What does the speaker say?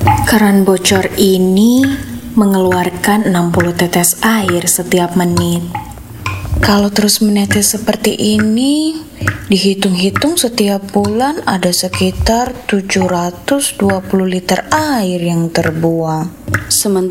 Keran bocor ini mengeluarkan 60 tetes air setiap menit. Kalau terus menetes seperti ini, dihitung-hitung setiap bulan ada sekitar 720 liter air yang terbuang.